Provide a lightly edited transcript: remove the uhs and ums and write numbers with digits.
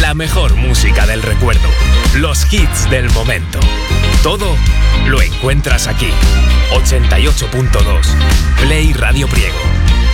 La mejor música del recuerdo, los hits del momento. Todo lo encuentras aquí. 88.2 Play Radio Priego.